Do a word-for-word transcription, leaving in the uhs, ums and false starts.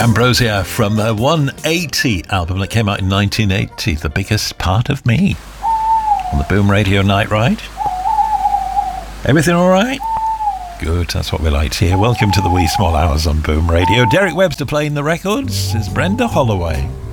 Ambrosia from a one eighty album that came out in nineteen eighty, The Biggest Part of Me, on the Boom Radio Night Ride. Everything all right? Good, that's what we like to hear. Welcome to the wee small hours on Boom Radio. Derek Webster playing the records is Brenda Holloway.